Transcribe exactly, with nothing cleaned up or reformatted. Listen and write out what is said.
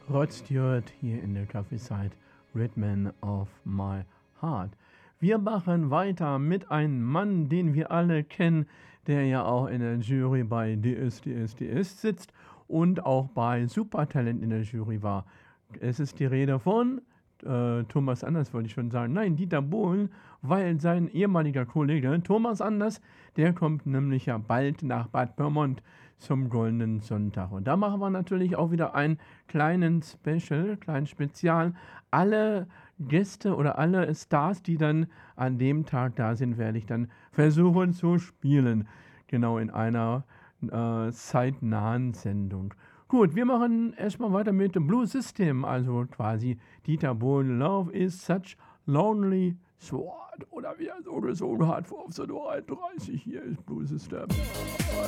Rod Stewart hier in der Kaffeezeit, Rhythm of My Heart. Wir machen weiter mit einem Mann, den wir alle kennen, der ja auch in der Jury bei D S D S D S sitzt und auch bei Supertalent in der Jury war. Es ist die Rede von äh, Thomas Anders, wollte ich schon sagen. Nein, Dieter Bohlen, weil sein ehemaliger Kollege Thomas Anders, der kommt nämlich ja bald nach Bad Pyrmont zum Goldenen Sonntag. Und da machen wir natürlich auch wieder einen kleinen Special, kleinen Spezial. Alle Gäste oder alle Stars, die dann an dem Tag da sind, werde ich dann versuchen zu spielen. Genau in einer äh, zeitnahen Sendung. Gut, wir machen erstmal weiter mit dem Blue System, also quasi Dieter Bohlen, Love is such lonely sword. Oder wie er so gesungen hat, auf so einunddreißig, hier ist Blue System.